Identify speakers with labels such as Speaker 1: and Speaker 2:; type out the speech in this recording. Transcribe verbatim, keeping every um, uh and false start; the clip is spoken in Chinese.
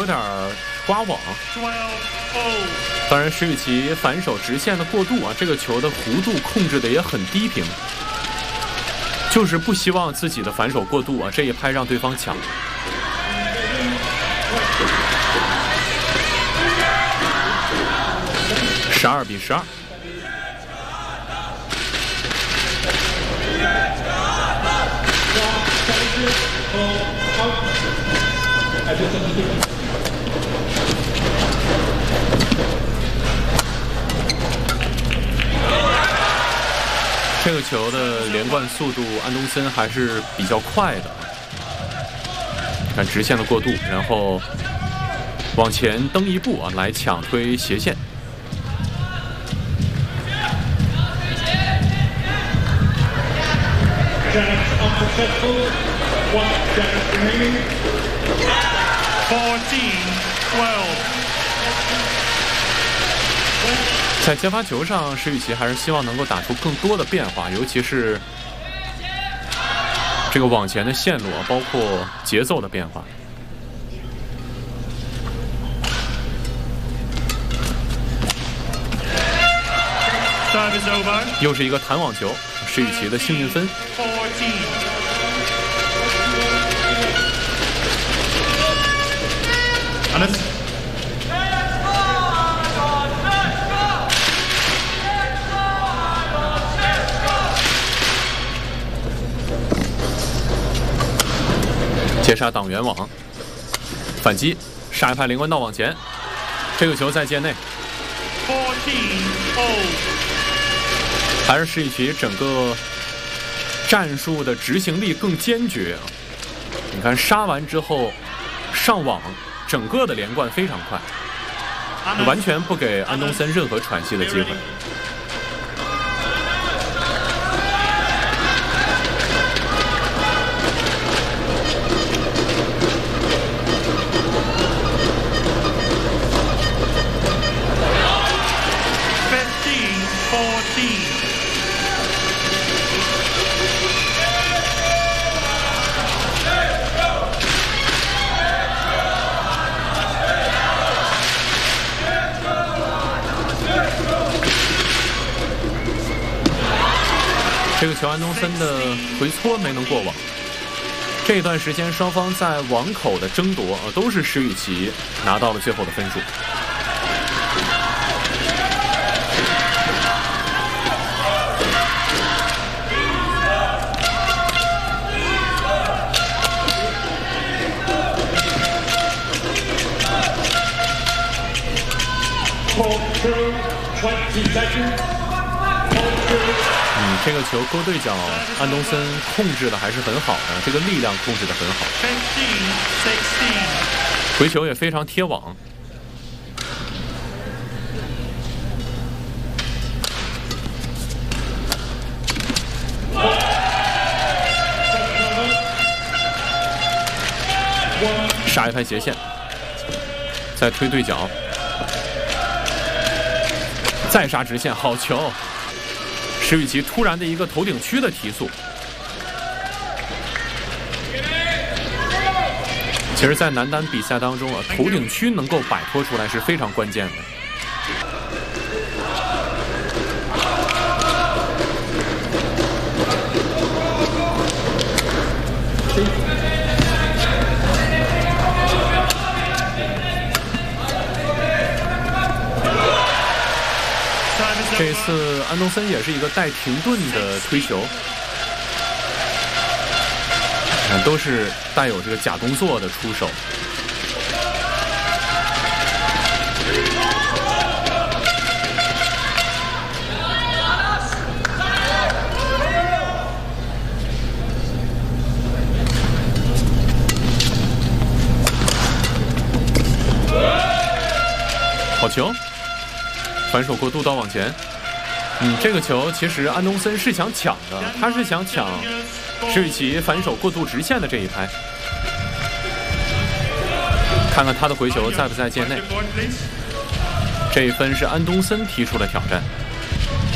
Speaker 1: 点刮网。当然，石宇奇反手直线的过渡啊，这个球的弧度控制的也很低平，就是不希望自己的反手过度啊，这一拍让对方抢。十二比十二。这个球的连贯速度，安东森还是比较快的。看直线的过渡，然后往前蹬一步啊，来抢推斜线。在接发球上，石宇奇还是希望能够打出更多的变化，尤其是这个往前的线路，包括节奏的变化。又是一个弹网球，石宇奇的幸运分。接杀挡圆网，反击，杀一拍连贯道往前，这个球在界内。还是石宇奇整个战术的执行力更坚决啊！你看杀完之后上网，整个的连贯非常快，完全不给安东森任何喘息的机会。这个球安东森的回搓没能过网，这一段时间双方在网口的争夺，呃，都是石宇奇拿到了最后的分数。嗯，这个球勾对角，安东森控制的还是很好的，这个力量控制的很好，回球也非常贴网。杀一拍斜线，再推对角，再杀直线，好球！石宇奇突然的一个头顶区的提速，其实，在男单比赛当中啊，头顶区能够摆脱出来是非常关键的。这一次安东森也是一个带停顿的推球，都是带有这个假动作的出手。好球！反手过渡到往前。嗯，这个球其实安东森是想抢的，他是想抢石宇奇反手过渡直线的这一拍。看看他的回球在不在界内。这一分是安东森提出的挑战。